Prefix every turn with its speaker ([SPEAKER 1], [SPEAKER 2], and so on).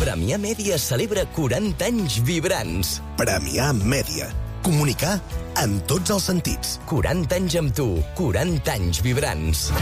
[SPEAKER 1] Premià Mèdia celebra 40 anys vibrants.
[SPEAKER 2] Premià Mèdia. Comunicar en tots els sentits.
[SPEAKER 1] 40 anys amb tu, 40 anys vibrants.